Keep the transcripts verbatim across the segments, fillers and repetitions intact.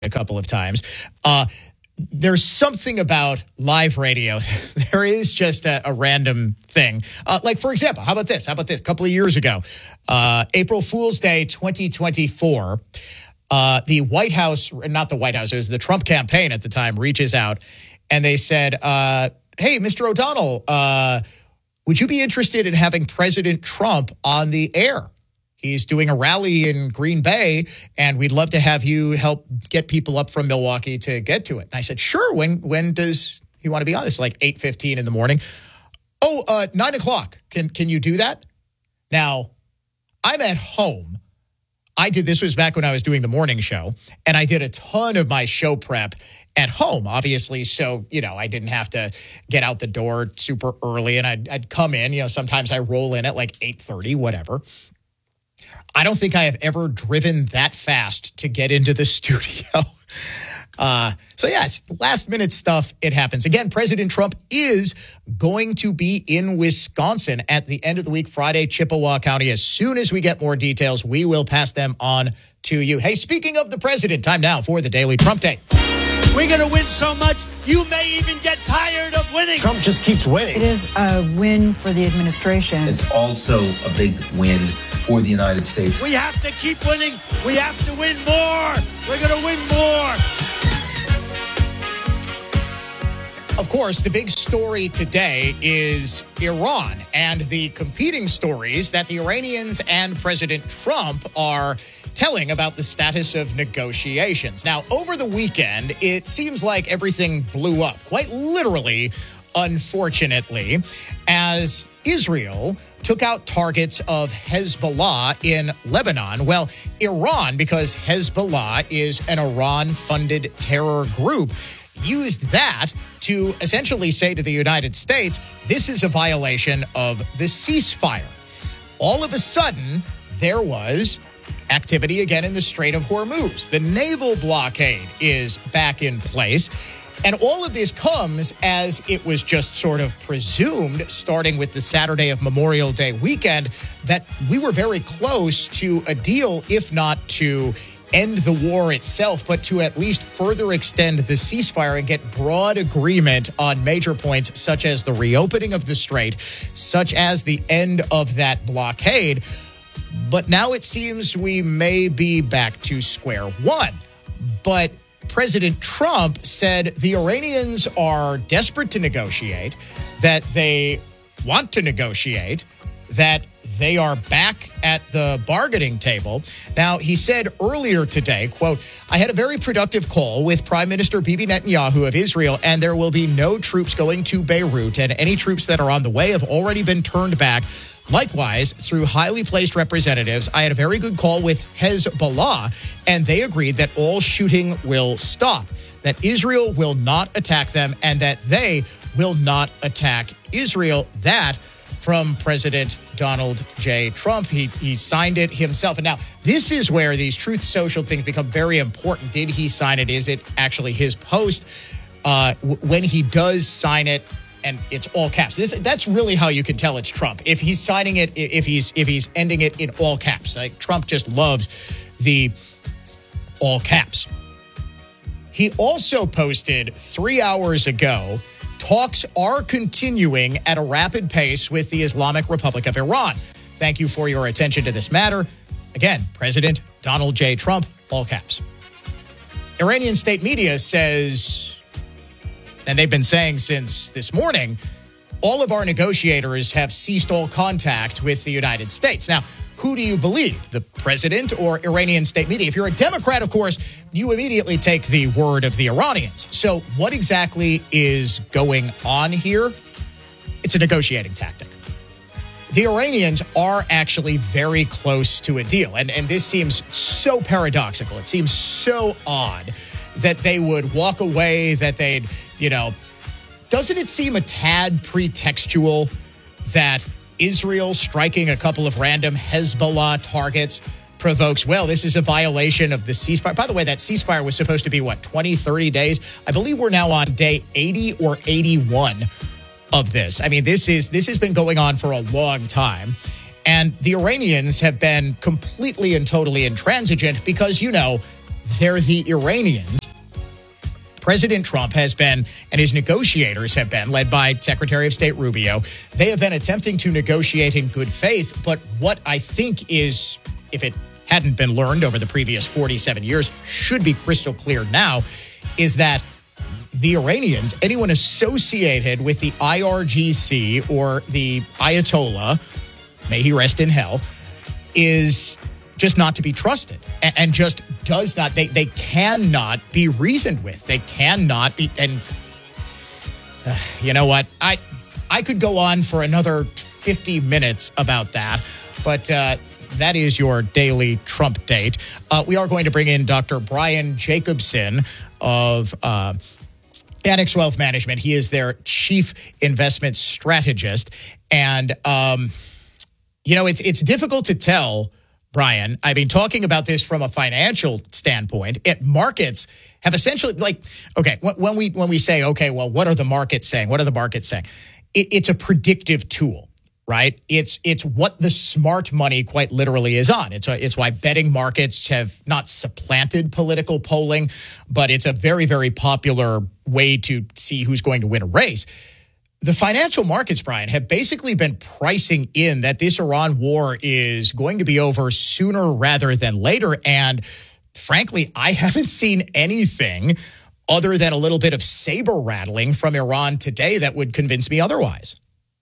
a couple of times. Uh, there's something about live radio. There is just a, a random thing. Uh, like, for example, how about this? How about this? A couple of years ago, uh, April Fool's Day twenty twenty-four, uh, the White House, not the White House, it was the Trump campaign at the time, reaches out and they said, uh, hey, Mister O'Donnell, uh, would you be interested in having President Trump on the air? He's doing a rally in Green Bay, and we'd love to have you help get people up from Milwaukee to get to it. And I said, sure. When when does he want to be on this? Like eight fifteen in the morning. Oh, uh, nine o'clock. Can can you do that? Now, I'm at home. I did this was back when I was doing the morning show, and I did a ton of my show prep at home, obviously. So, you know, I didn't have to get out the door super early, and I'd, I'd come in. You know, sometimes I roll in at like eight thirty, whatever. I don't think I have ever driven that fast to get into the studio. Uh, so, yeah, it's last minute stuff. It happens. Again, President Trump is going to be in Wisconsin at the end of the week, Friday, Chippewa County. As soon as we get more details, we will pass them on to you. Hey, speaking of the president, time now for the Daily Trump Day. We're going to win so much, you may even get tired of winning. Trump just keeps winning. It is a win for the administration. It's also a big win for the United States. We have to keep winning. We have to win more. We're going to win more. Of course, the big story today is Iran and the competing stories that the Iranians and President Trump are telling about the status of negotiations. Now, over the weekend, it seems like everything blew up, quite literally, unfortunately, as Israel took out targets of Hezbollah in Lebanon. Well, Iran, because Hezbollah is an Iran-funded terror group, used that to essentially say to the United States, this is a violation of the ceasefire. All of a sudden, there was activity again in the Strait of Hormuz. The naval blockade is back in place. And all of this comes as it was just sort of presumed, starting with the Saturday of Memorial Day weekend, that we were very close to a deal, if not to end the war itself, but to at least further extend the ceasefire and get broad agreement on major points, such as the reopening of the strait, such as the end of that blockade. But now it seems we may be back to square one. But President Trump said the Iranians are desperate to negotiate, that they want to negotiate, that they are back at the bargaining table. Now, he said earlier today, quote, I had a very productive call with Prime Minister Bibi Netanyahu of Israel, and there will be no troops going to Beirut, and any troops that are on the way have already been turned back. Likewise, through highly placed representatives, I had a very good call with Hezbollah, and they agreed that all shooting will stop, that Israel will not attack them, and that they will not attack Israel. That from President Donald J. Trump. He he signed it himself. And now this is where these Truth Social things become very important. Did he sign it? Is it actually his post? Uh, w- when he does sign it, and it's all caps. This, that's really how you can tell it's Trump. If he's signing it, if he's if he's ending it in all caps. Like Trump just loves the all caps. He also posted three hours ago, talks are continuing at a rapid pace with the Islamic Republic of Iran. Thank you for your attention to this matter. Again, President Donald J. Trump, all caps. Iranian state media says, and they've been saying since this morning, all of our negotiators have ceased all contact with the United States. Now, who do you believe, the president or Iranian state media? If you're a Democrat, of course, you immediately take the word of the Iranians. So what exactly is going on here? It's a negotiating tactic. The Iranians are actually very close to a deal. And, and this seems so paradoxical. It seems so odd that they would walk away, that they'd, you know, doesn't it seem a tad pretextual that Israel striking a couple of random Hezbollah targets provokes, well, this is a violation of the ceasefire. By the way, that ceasefire was supposed to be, what, twenty, thirty days? I believe we're now on day eighty or eighty-one of this. I mean, this is this has been going on for a long time. And the Iranians have been completely and totally intransigent because, you know, they're the Iranians. President Trump has been, and his negotiators have been, led by Secretary of State Rubio, they have been attempting to negotiate in good faith. But what I think is, if it hadn't been learned over the previous forty-seven years, should be crystal clear now, is that the Iranians, anyone associated with the I R G C or the Ayatollah, may he rest in hell, is just not to be trusted and, and just does not, they, they cannot be reasoned with. They cannot be, and uh, you know what? I, I could go on for another fifty minutes about that, but uh, that is your daily Trump date. Uh, we are going to bring in Doctor Brian Jacobson of uh, Annex Wealth Management. He is their chief investment strategist. And, um, you know, it's it's difficult to tell, Brian. I've been talking about this from a financial standpoint. It, markets have essentially, like, okay, when we when we say, okay, well, what are the markets saying? What are the markets saying? It, it's a predictive tool, right? It's it's what the smart money quite literally is on. It's a, it's why betting markets have not supplanted political polling, but it's a very, very popular way to see who's going to win a race. The financial markets, Brian, have basically been pricing in that this Iran war is going to be over sooner rather than later. And frankly, I haven't seen anything other than a little bit of saber rattling from Iran today that would convince me otherwise.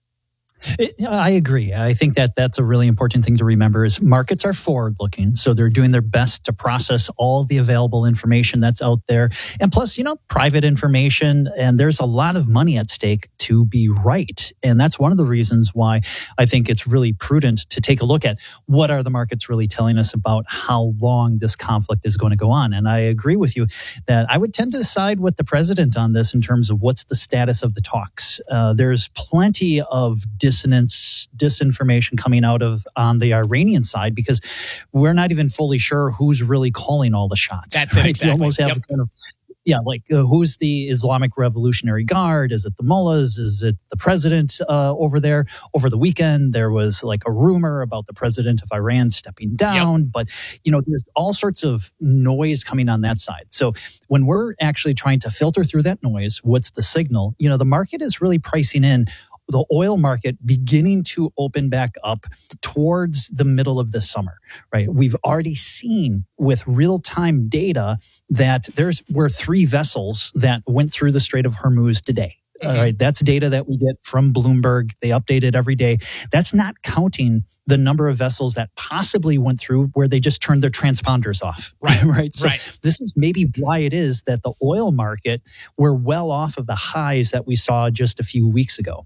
I agree. I think that that's a really important thing to remember is markets are forward-looking, so they're doing their best to process all the available information that's out there. And plus, you know, private information, and there's a lot of money at stake to be right. And that's one of the reasons why I think it's really prudent to take a look at what are the markets really telling us about how long this conflict is going to go on. And I agree with you that I would tend to side with the president on this in terms of what's the status of the talks. Uh, there's plenty of dissonance, disinformation coming out of on the Iranian side because we're not even fully sure who's really calling all the shots. That's it, right? exactly. You almost have Yep. kind of, yeah, like uh, who's the Islamic Revolutionary Guard? Is it the mullahs? Is it the president uh, over there? Over the weekend, there was like a rumor about the president of Iran stepping down. Yep. But, you know, there's all sorts of noise coming on that side. So when we're actually trying to filter through that noise, what's the signal? You know, the market is really pricing in the oil market beginning to open back up towards the middle of the summer, right? We've already seen with real-time data that there's were three vessels that went through the Strait of Hormuz today. Mm-hmm. All right, that's data that we get from Bloomberg. They update it every day. That's not counting the number of vessels that possibly went through where they just turned their transponders off. Right, right. So right. This is maybe why it is that the oil market, we're well off of the highs that we saw just a few weeks ago.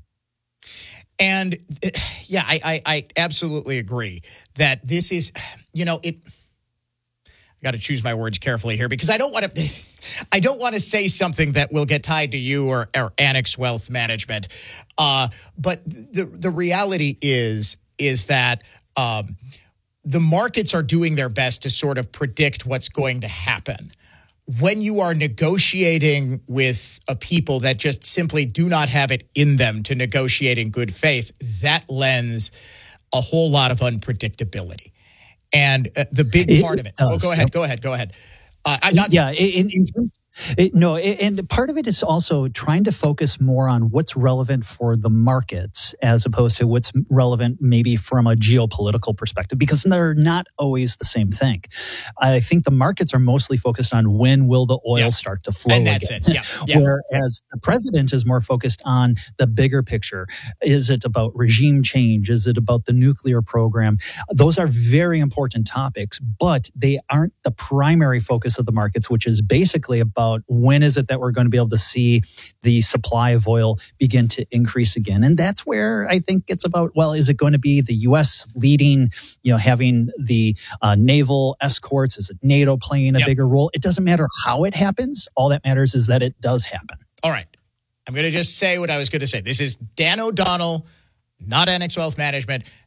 And yeah, I, I, I absolutely agree that this is, you know, it. I got to choose my words carefully here because I don't want to. I don't want to say something that will get tied to you or, or Annex Wealth Management. Uh, but the the reality is is that um, the markets are doing their best to sort of predict what's going to happen. When you are negotiating with a people that just simply do not have it in them to negotiate in good faith, that lends a whole lot of unpredictability. And uh, the big part of it. Oh, go ahead, go ahead, go ahead. Uh, I'm not. Yeah, in, in terms. It, no, it, and part of it is also trying to focus more on what's relevant for the markets as opposed to what's relevant maybe from a geopolitical perspective, because they're not always the same thing. I think the markets are mostly focused on when will the oil yeah. start to flow and that's again. It. Yeah. Yeah. Whereas the president is more focused on the bigger picture. Is it about regime change? Is it about the nuclear program? Those are very important topics, but they aren't the primary focus of the markets, which is basically about when is it that we're going to be able to see the supply of oil begin to increase again. And that's where I think it's about, well, is it going to be the U S leading, you know, having the uh, naval escorts? Is it NATO playing a yep. bigger role? It doesn't matter how it happens. All that matters is that it does happen. All right. I'm going to just say what I was going to say. This is Dan O'Donnell, not Annex Wealth Management.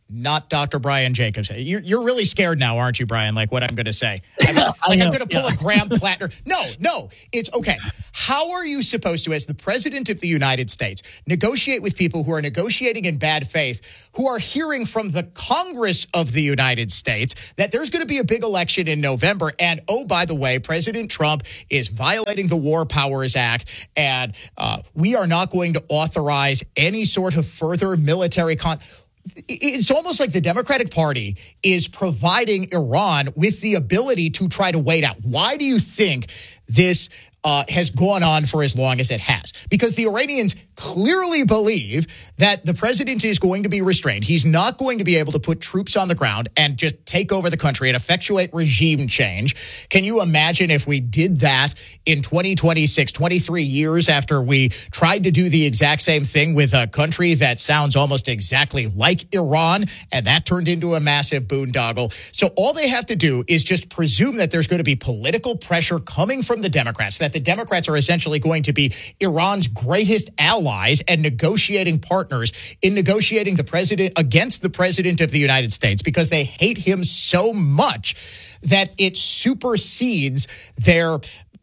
not Doctor Brian Jacobson. You're, you're really scared now, aren't you, Brian? Like what I'm going to say. I'm, like I'm going to pull yeah. a Graham Plattner. No, no, it's okay. How are you supposed to, as the president of the United States, negotiate with people who are negotiating in bad faith, who are hearing from the Congress of the United States that there's going to be a big election in November? And, oh, by the way, President Trump is violating the War Powers Act, and uh, we are not going to authorize any sort of further military con. It's almost like the Democratic Party is providing Iran with the ability to try to wait out. Why do you think this uh, has gone on for as long as it has? Because the Iranians clearly believe that the president is going to be restrained. He's not going to be able to put troops on the ground and just take over the country and effectuate regime change. Can you imagine if we did that in twenty twenty-six, twenty-three years after we tried to do the exact same thing with a country that sounds almost exactly like Iran, and that turned into a massive boondoggle? So all they have to do is just presume that there's going to be political pressure coming from the Democrats, that the Democrats are essentially going to be Iran's greatest allies and negotiating partners in negotiating the president against the president of the United States, because they hate him so much that it supersedes their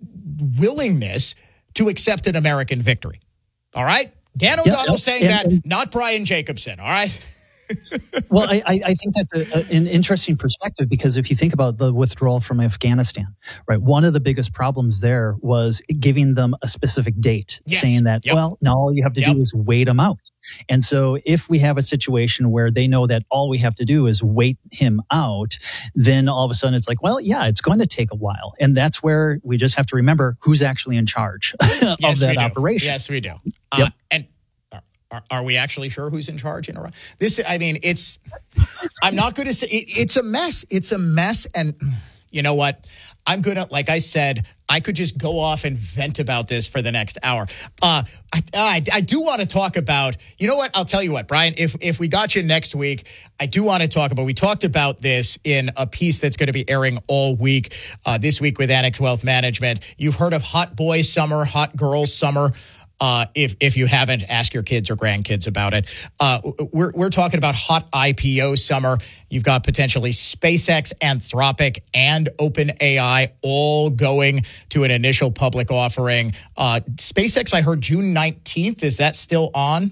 willingness to accept an American victory. All right? Dan O'Donnell yep, saying and, that, and, not Brian Jacobson. All right? Well, I, I think that's a, an interesting perspective, because if you think about the withdrawal from Afghanistan, right, one of the biggest problems there was giving them a specific date, yes. saying that, yep. well, now all you have to yep. do is wait them out. And so if we have a situation where they know that all we have to do is wait him out, then all of a sudden it's like, well, yeah, it's going to take a while. And that's where we just have to remember who's actually in charge of yes, that operation. Yes, we do. Yep. Uh, and Are, are we actually sure who's in charge in Iran? This, I mean, it's, I'm not going to say, it, it's a mess. It's a mess. And you know what? I'm going to, like I said, I could just go off and vent about this for the next hour. Uh, I, I, I do want to talk about, you know what? I'll tell you what, Brian, if, if we got you next week, I do want to talk about, we talked about this in a piece that's going to be airing all week, uh, this week with Annex Wealth Management. You've heard of Hot Boy Summer, Hot Girl Summer. Uh, if if you haven't, ask your kids or grandkids about it. Uh, we're we're talking about hot I P O summer. You've got potentially SpaceX, Anthropic, and OpenAI all going to an initial public offering. Uh, SpaceX, I heard June nineteenth. Is that still on?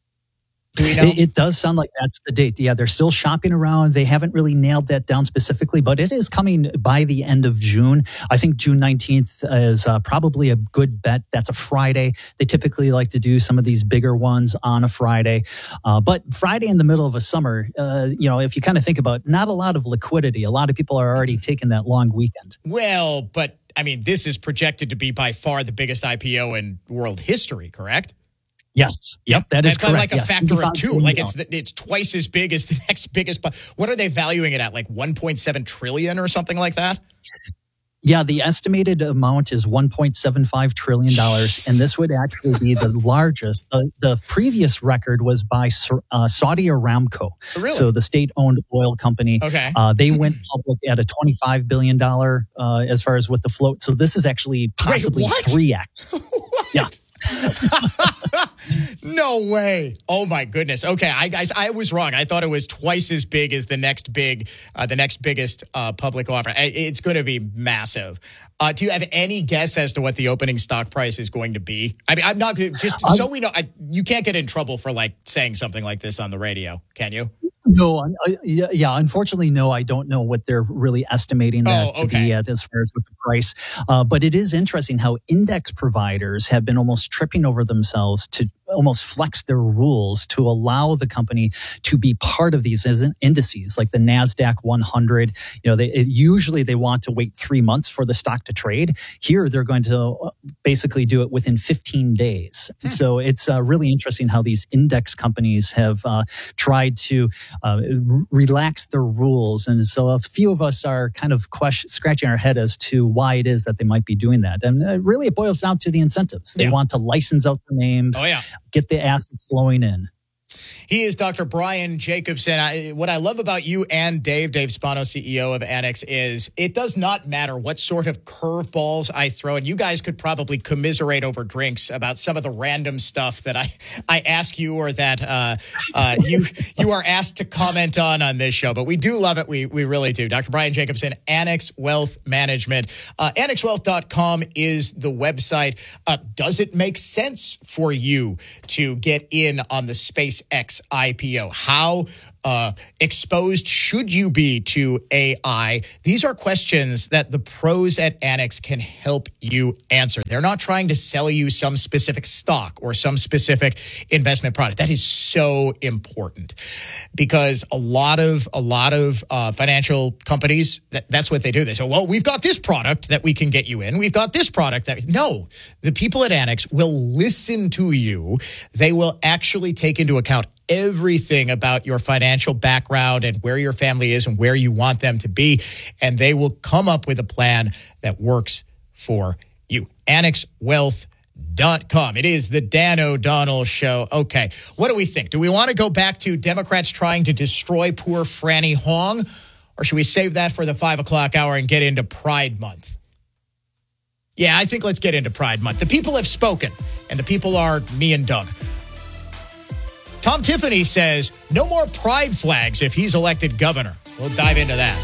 Do we know? It, it does sound like that's the date. Yeah, they're still shopping around. They haven't really nailed that down specifically, but it is coming by the end of June. I think June nineteenth is uh, probably a good bet. That's a Friday. They typically like to do some of these bigger ones on a Friday. Uh, but Friday in the middle of a summer, uh, you know, if you kind of think about it, not a lot of liquidity. A lot of people are already taking that long weekend. Well, but I mean, this is projected to be by far the biggest I P O in world history, correct? Yes. Yep. That is That's correct. Like a yes. factor of two. Like it's it's twice as big as the next biggest. What are they valuing it at? Like one point seven trillion or something like that? Yeah, the estimated amount is one point seven five trillion dollars, and this would actually be the largest. Uh, the previous record was by uh, Saudi Aramco. Really? So the state-owned oil company. Okay. Uh, they went public at a twenty-five billion dollars uh, as far as with the float. So this is actually possibly Wait, what? three X. What? Yeah. No way. Oh my goodness. Okay, I guys, I was wrong. I thought it was twice as big as the next big, uh, the next biggest uh, public offer. It's going to be massive. Uh, do you have any guess as to what the opening stock price is going to be? I mean, I'm not going to just so we know. I, you can't get in trouble for like saying something like this on the radio, can you? No, uh, yeah, unfortunately, no, I don't know what they're really estimating that oh, okay. to be at as far as with the price. Uh, but it is interesting how index providers have been almost tripping over themselves to almost flex their rules to allow the company to be part of these indices, like the NASDAQ one hundred. You know, they it, usually they want to wait three months for the stock to trade. Here, they're going to basically do it within fifteen days. Hmm. So it's uh, really interesting how these index companies have uh, tried to uh, relax their rules. And so a few of us are kind of question, scratching our head as to why it is that they might be doing that. And uh, really, it boils down to the incentives. They yeah. want to license out the names. Oh, yeah. Get the assets flowing in. He is Doctor Brian Jacobson. I, what I love about you and Dave, Dave Spano, C E O of Annex, is it does not matter what sort of curveballs I throw. And you guys could probably commiserate over drinks about some of the random stuff that I, I ask you or that uh, uh, you you are asked to comment on on this show. But we do love it. We, we really do. Doctor Brian Jacobson, Annex Wealth Management. Uh, annex wealth dot com is the website. Uh, does it make sense for you to get in on the SpaceX I P O? How uh, exposed should you be to A I? These are questions that the pros at Annex can help you answer. They're not trying to sell you some specific stock or some specific investment product. That is so important because a lot of a lot of uh, financial companies, that, that's what they do. They say, well, we've got this product that we can get you in. We've got this product that... No, the people at Annex will listen to you. They will actually take into account everything about your financial background and where your family is and where you want them to be. And they will come up with a plan that works for you. annex wealth dot com. It is the Dan O'Donnell Show. Okay, what do we think? Do we want to go back to Democrats trying to destroy poor Franny Hong? Or should we save that for the five o'clock hour and get into Pride Month? Yeah, I think let's get into Pride Month. The people have spoken, and the people are me and Doug. Tom Tiffany says no more pride flags if he's elected governor. We'll dive into that.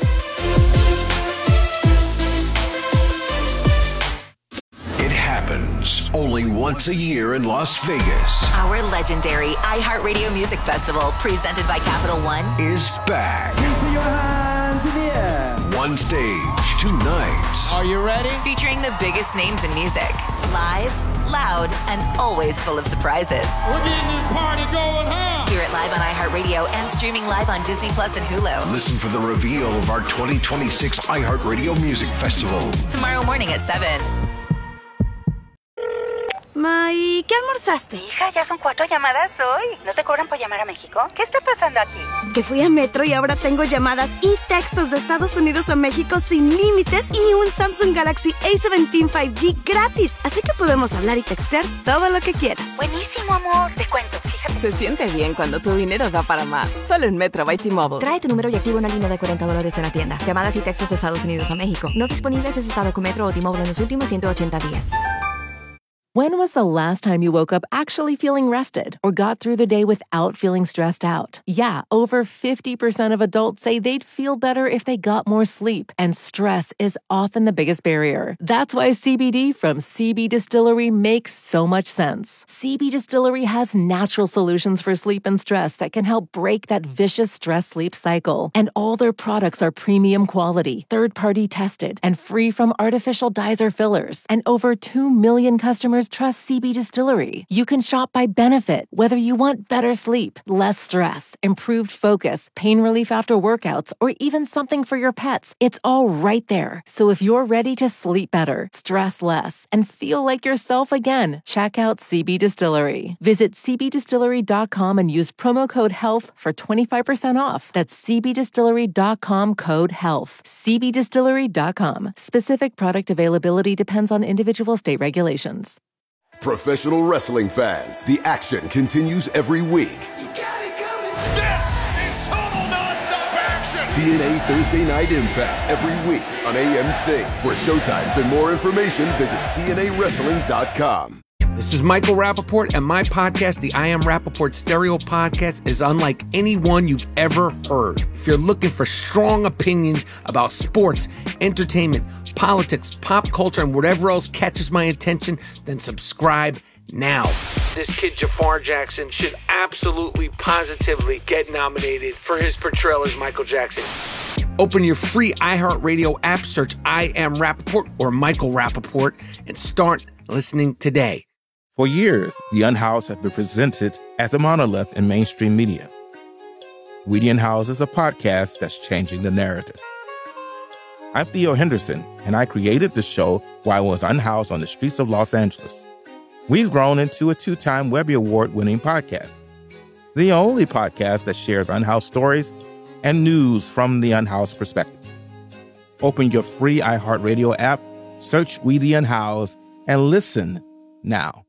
It happens only once a year in Las Vegas. Our legendary iHeartRadio Music Festival, presented by Capital One, is back. Put your hands in the air. One stage, two nights. Are you ready? featuring the biggest names in music. Live, loud, and always full of surprises. We're getting this party going, huh? Hear it live on iHeartRadio and streaming live on Disney Plus and Hulu. Listen for the reveal of our twenty twenty-six iHeartRadio Music Festival. Tomorrow morning at seven. Ma, ¿y qué almorzaste? Hija, ya son cuatro llamadas hoy. ¿No te cobran por llamar a México? ¿Qué está pasando aquí? Que fui a Metro y ahora tengo llamadas y textos de Estados Unidos a México sin límites y un Samsung Galaxy A diecisiete cinco G gratis. Así que podemos hablar y textear todo lo que quieras. Buenísimo, amor. Te cuento, fíjate. Se siente bien cuando tu dinero da para más. Solo en Metro by T-Mobile. Trae tu número y activa una línea de cuarenta dólares en la tienda. Llamadas y textos de Estados Unidos a México. No disponibles si has estado con Metro o T-Mobile en los últimos ciento ochenta días. When was the last time you woke up actually feeling rested or got through the day without feeling stressed out? Yeah, over fifty percent of adults say they'd feel better if they got more sleep, and stress is often the biggest barrier. That's why C B D from C B Distillery makes so much sense. C B Distillery has natural solutions for sleep and stress that can help break that vicious stress-sleep cycle. And all their products are premium quality, third-party tested, and free from artificial dyes or fillers. And over two million customers trust C B Distillery. You can shop by benefit, whether you want better sleep, less stress, improved focus, pain relief after workouts, or even something for your pets. It's all right there. So if you're ready to sleep better, stress less, and feel like yourself again, check out C B Distillery. Visit c b distillery dot com and use promo code HEALTH for twenty-five percent off. That's c b distillery dot com code HEALTH. c b distillery dot com. Specific product availability depends on individual state regulations. Professional wrestling fans, the action continues every week. You got it coming. This is total nonstop action. T N A Thursday Night Impact every week on A M C. For showtimes and more information, visit T N A wrestling dot com. This is Michael Rappaport, and my podcast, the I Am Rappaport Stereo Podcast, is unlike any one you've ever heard. If you're looking for strong opinions about sports, entertainment, politics, pop culture, and whatever else catches my attention, then subscribe now. This kid Jafar Jackson should absolutely, positively get nominated for his portrayal as Michael Jackson. Open your free iHeartRadio app, search I Am Rappaport or Michael Rappaport, and start listening today. For years, The Unhoused have been presented as a monolith in mainstream media. We The Unhoused is a podcast that's changing the narrative. I'm Theo Henderson, and I created the show while I was unhoused on the streets of Los Angeles. We've grown into a two-time Webby Award-winning podcast, the only podcast that shares unhoused stories and news from the unhoused perspective. Open your free iHeartRadio app, search We The Unhoused, and listen now.